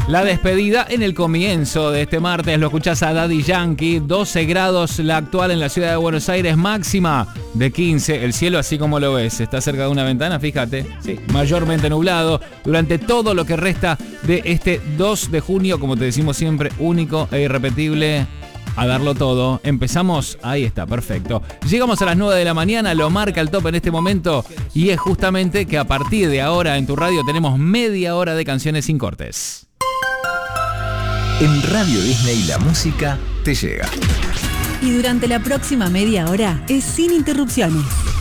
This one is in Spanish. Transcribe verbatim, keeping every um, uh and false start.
La despedida en el comienzo de este martes. Lo escuchás a Daddy Yankee. doce grados la actual en la ciudad de Buenos Aires. Máxima de quince. El cielo así como lo ves. Está cerca de una ventana, fíjate. Sí, mayormente nublado. Durante todo lo que resta de este dos de junio. Como te decimos siempre, único e irrepetible. A darlo todo. Empezamos. Ahí está, perfecto. Llegamos a las nueve de la mañana. Lo marca el top en este momento. Y es justamente que a partir de ahora en tu radio tenemos media hora de canciones sin cortes. En Radio Disney la música te llega. Y durante la próxima media hora es sin interrupciones.